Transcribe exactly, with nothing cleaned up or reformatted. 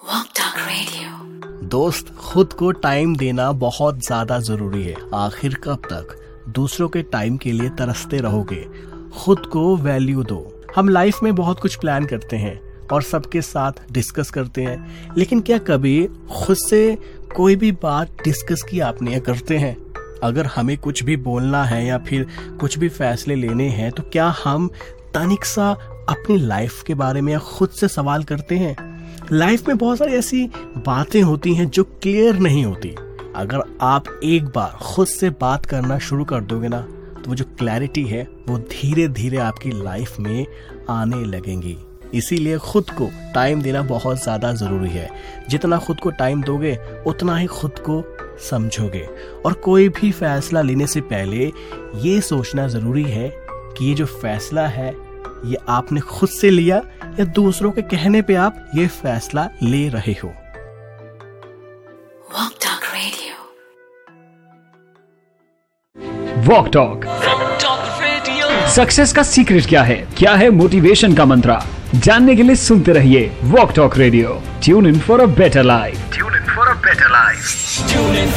Walk talk radio. दोस्त, खुद को टाइम देना बहुत ज्यादा जरूरी है। आखिर कब तक दूसरों के टाइम के लिए तरसते रहोगे? खुद को वैल्यू दो। हम लाइफ में बहुत कुछ प्लान करते हैं और सबके साथ डिस्कस करते हैं, लेकिन क्या कभी खुद से कोई भी बात डिस्कस की आपने करते हैं? अगर हमें कुछ भी बोलना है या फिर कुछ भी फैसले लेने हैं तो क्या हम तनिक सा अपनी लाइफ के बारे में खुद से सवाल करते हैं? लाइफ में बहुत सारी ऐसी बातें होती हैं जो क्लियर नहीं होती। अगर आप एक बार खुद से बात करना शुरू कर दोगे ना, तो वो जो क्लैरिटी है वो धीरे धीरे आपकी लाइफ में आने लगेंगी। इसीलिए खुद को टाइम देना बहुत ज्यादा जरूरी है। जितना खुद को टाइम दोगे उतना ही खुद को समझोगे। और कोई भी फैसला लेने से पहले ये सोचना जरूरी है कि ये जो फैसला है ये आपने खुद से लिया या दूसरों के कहने पे आप ये फैसला ले रहे हो। Walk talk radio. Walk talk success का सीक्रेट क्या है? क्या है मोटिवेशन का मंत्र? जानने के लिए सुनते रहिए walk talk radio. Tune in for a better life. Tune in for a better life. Tune in